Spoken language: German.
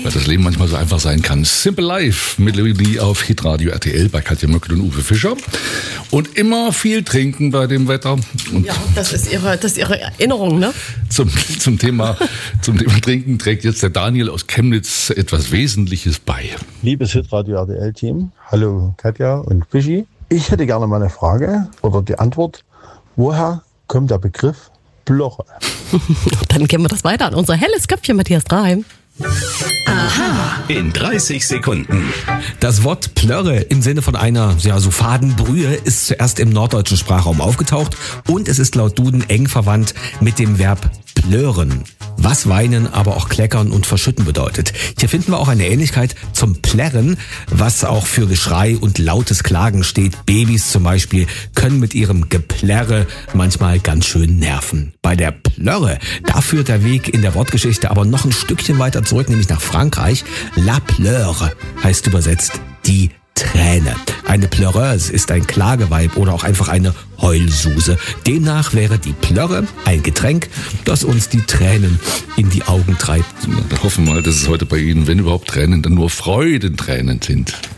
weil das Leben manchmal so einfach sein kann. Simple Life mit Melodie auf Hitradio RTL bei Katja Möckel und Uwe Fischer. Und immer viel trinken bei dem Wetter. Und ja, das ist ihre Erinnerung, ne? Zum Thema Trinken trägt jetzt der Daniel aus Chemnitz etwas Wesentliches bei. Liebes Hitradio RTL-Team, hallo Katja und Fischi. Ich hätte gerne mal eine Frage oder die Antwort, woher kommt der Begriff Plörre? Dann gehen wir das weiter an unser helles Köpfchen Matthias Draheim. Aha. In 30 Sekunden. Das Wort Plörre im Sinne von einer so faden Brühe ist zuerst im norddeutschen Sprachraum aufgetaucht und es ist laut Duden eng verwandt mit dem Verb plören, was weinen, aber auch kleckern und verschütten bedeutet. Hier finden wir auch eine Ähnlichkeit zum Plärren, was auch für Geschrei und lautes Klagen steht. Babys zum Beispiel können mit ihrem Geplärre manchmal ganz schön nerven. Bei der Plörre, da führt der Weg in der Wortgeschichte aber noch ein Stückchen weiter zurück, nämlich nach Frankreich. La pleure heißt übersetzt die Träne. Eine Pleureuse ist ein Klageweib oder auch einfach eine Heulsuse. Demnach wäre die Plörre ein Getränk, das uns die Tränen in die Augen treibt. Wir hoffen mal, dass es heute bei Ihnen, wenn überhaupt Tränen, dann nur Freudentränen sind.